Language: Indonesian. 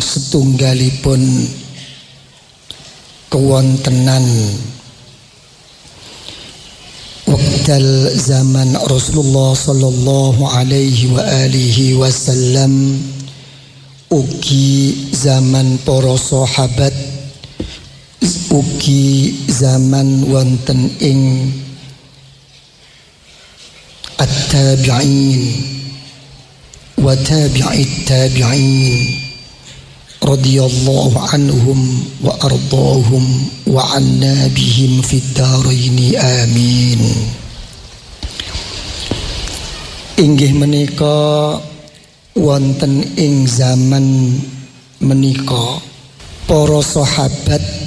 setunggalipun kewontenan wekdal zaman Rasulullah sallallahu alaihi wa alihi wasallam, ugi zaman para sahabat, ugi zaman wonten ing at-tabi'in wa tabi'it tabi'in radhiyallahu anhum wa ardahum wa anna bihim fid dharaini amin. Inggih menika wonten ing zaman menika para sahabat